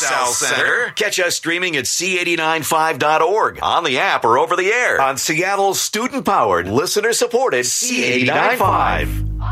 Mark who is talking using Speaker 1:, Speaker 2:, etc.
Speaker 1: South Center. Catch us streaming at C895.org, on the app or over the air on Seattle's student-powered, listener-supported C895.